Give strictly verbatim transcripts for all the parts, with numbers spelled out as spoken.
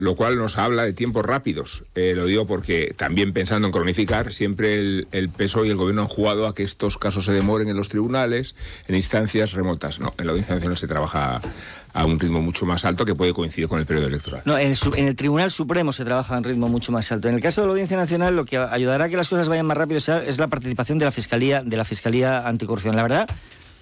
lo cual nos habla de tiempos rápidos. Eh, lo digo porque también pensando en cronificar, siempre el, el P S O E y el Gobierno han jugado a que estos casos se demoren en los tribunales, en instancias remotas. No, en la Audiencia Nacional se trabaja a un ritmo mucho más alto que puede coincidir con el periodo electoral. No, en el, en el Tribunal Supremo se trabaja a un ritmo mucho más alto. En el caso de la Audiencia Nacional, lo que ayudará a que las cosas vayan más rápido es la participación de la Fiscalía, de la Fiscalía Anticorrupción. La verdad,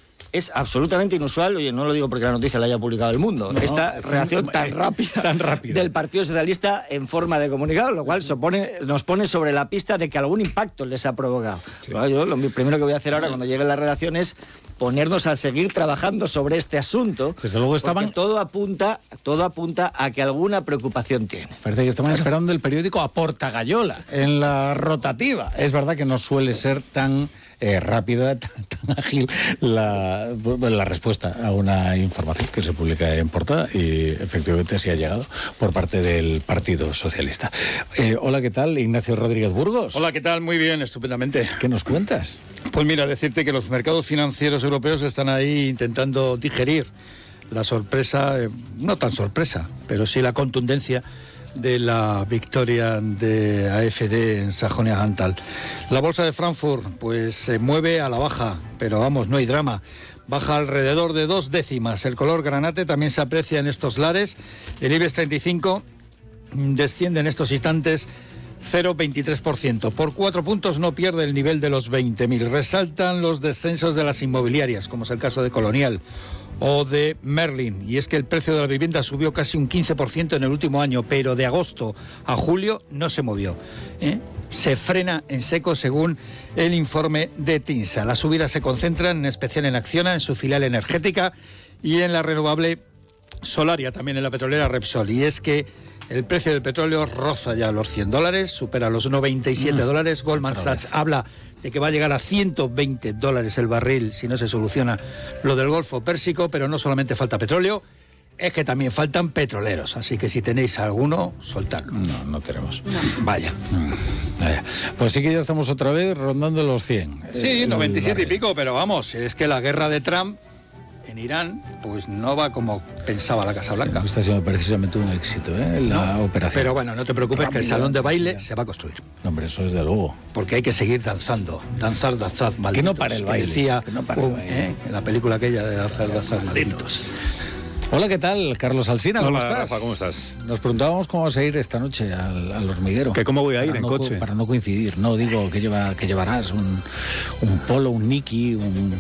es absolutamente inusual, oye, no lo digo porque la noticia la haya publicado El Mundo, no, esta reacción tan eh, rápida, tan rápida del Partido Socialista en forma de comunicado, lo cual supone, nos pone sobre la pista de que algún impacto les ha provocado. Sí. Bueno, yo lo primero que voy a hacer ahora cuando llegue la redacción es ponernos a seguir trabajando sobre este asunto. Desde luego estaban... porque todo apunta, todo apunta a que alguna preocupación tiene. Parece que estaban esperando el periódico a Portagayola en la rotativa. Es verdad que no suele ser tan eh, rápida, tan, tan ágil la, la respuesta a una información que se publica en portada, y efectivamente sí ha llegado por parte del Partido Socialista. Eh, hola, ¿qué tal? Ignacio Rodríguez Burgos. Hola, ¿qué tal? Muy bien, estupendamente. ¿Qué nos cuentas? Pues mira, decirte que los mercados financieros europeos están ahí intentando digerir la sorpresa, eh, no tan sorpresa, pero sí la contundencia de la victoria de A F D en Sajonia-Anhalt. La bolsa de Frankfurt pues se mueve a la baja, pero vamos, no hay drama. Baja alrededor de dos décimas. El color granate también se aprecia en estos lares. El IBEX treinta y cinco desciende en estos instantes cero coma veintitrés por ciento. Por cuatro puntos no pierde el nivel de los veinte mil. Resaltan los descensos de las inmobiliarias, como es el caso de Colonial o de Merlin. Y es que el precio de la vivienda subió casi un quince por ciento en el último año, pero de agosto a julio no se movió, ¿eh? Se frena en seco según el informe de TINSA. Las subidas se concentran en especial en Acciona, en su filial energética, y en la renovable Solaria, también en la petrolera Repsol. Y es que el precio del petróleo roza ya los cien dólares, supera los noventa y siete dólares. Goldman Sachs habla de que va a llegar a ciento veinte dólares el barril si no se soluciona lo del Golfo Pérsico, pero no solamente falta petróleo, es que también faltan petroleros, así que si tenéis alguno, soltadlo. No, no tenemos. No. Vaya. Mm, vaya. Pues sí que ya estamos otra vez rondando los cien. Sí, eh, noventa y siete y pico, pero vamos, es que la guerra de Trump en Irán, pues no va como pensaba la Casa Blanca. Sí, está siendo precisamente un éxito, ¿eh? La no, operación. Pero bueno, no te preocupes, rápido, que el salón de baile ya se va a construir. No, hombre, eso es de luego. Porque hay que seguir danzando. Danzar, danzar, malditos. Que no pare el baile. Que decía que no pare el baile. ¿eh? En la película aquella de danzar, danzar, malditos. Hola, ¿qué tal? Carlos Alsina, ¿cómo Hola, estás? Rafa, ¿cómo estás? Nos preguntábamos cómo vas a ir esta noche al, al hormiguero. ¿Que cómo voy a ir para en no, coche? Para no coincidir, no, digo, ¿qué, lleva, qué llevarás? ¿Un, un polo, un Niki, un...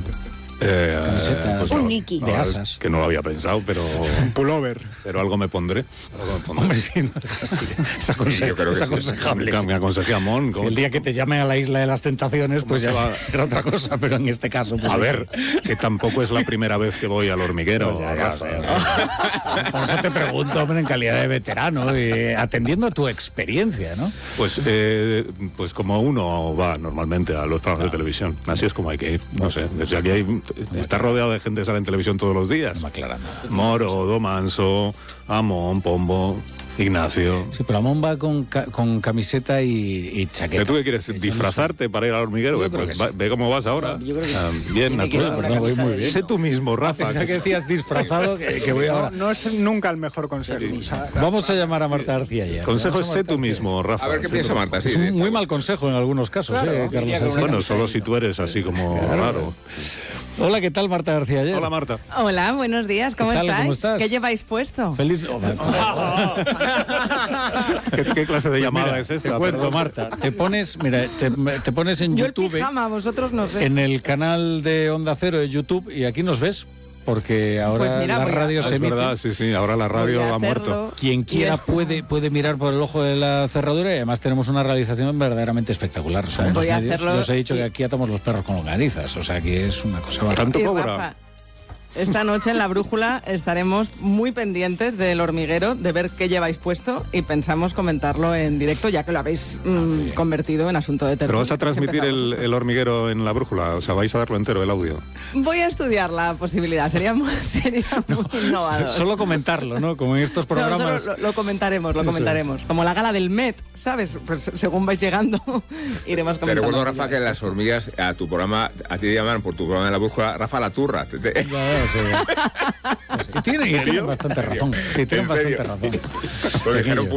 Eh, camiseta, pues un no, Niki de no, asas. Que no lo había pensado, pero... Un pullover. Pero algo me pondré. Algo me pondré. Hombre, sí, no, es así. Es, aconse sí, es sí, aconsejable. Me, me aconsejé a Mon. Si el día que te llamen a la Isla de las Tentaciones, pues ya va? será otra cosa, pero en este caso... Pues a sí. ver, que tampoco es la primera vez que voy al hormiguero. No, ya, ya, ya. Por eso te pregunto, hombre, en calidad de veterano, eh, atendiendo a tu experiencia, ¿no? Pues, eh, pues como uno va normalmente a los programas ah. de televisión, así es como hay que ir. No sé, desde aquí hay, está rodeado de gente que sale en televisión todos los días. No, claro, no. Moro, Domanso, Amón, Pombo, Ignacio. Sí, pero Amón va con, ca con camiseta y, y chaqueta. ¿Tú qué quieres? Sí, ¿disfrazarte no sé. para ir al hormiguero? Pues, sí. Ve cómo vas ahora. Yo creo que ah, bien, natural. No, voy muy bien. Sé tú mismo, Rafa. Que, que decías disfrazado, que, que voy ahora. No, no es nunca el mejor consejo. Sí. O sea, vamos a llamar a Marta García ya. Consejo es sé tú mismo, Rafa. A ver qué piensa Marta. Sí, es un muy mal consejo en algunos casos, claro, ¿eh, Carlos? Bueno, solo si tú eres así como claro. raro. Hola, ¿qué tal, Marta García ayer? Hola, Marta. Hola, buenos días, ¿cómo, ¿Qué tal? estáis? ¿Cómo estás? ¿Qué lleváis puesto? Feliz... Oh, ¿Qué, ¿Qué clase de llamada pues mira, es esta? Te cuento, perdón. Marta. Te pones, mira, te, te pones en Yo YouTube. el pijama, vosotros no sé. En el canal de Onda Cero de YouTube, y aquí nos ves. Porque ahora pues mira, la radio a... se es emite. verdad, sí, sí, ahora la radio ha muerto. Quien quiera puede, puede mirar por el ojo de la cerradura, y además tenemos una realización verdaderamente espectacular. Somos los medios. Yo os he dicho y... que aquí atamos los perros con longanizas, o sea que es una cosa barata. ¿Tanto cobra? Esta noche en La Brújula estaremos muy pendientes del hormiguero, de ver qué lleváis puesto, y pensamos comentarlo en directo, ya que lo habéis mmm, ah, convertido en asunto de terror. ¿Pero vas a transmitir el, el hormiguero en La Brújula? O sea, ¿vais a darlo entero, el audio? Voy a estudiar la posibilidad, sería muy, sería muy no, innovador. Solo comentarlo, ¿no? Como en estos programas... No, solo lo, lo comentaremos, lo comentaremos. Como la gala del Met, ¿sabes? Pues según vais llegando, iremos comentando. Te recuerdo, Rafa, que las hormigas, a tu programa, a ti te llaman por tu programa de La Brújula, Rafa la turra. Te, te... No, sí. Y tienen, y tienen bastante razón. Y tienen bastante razón.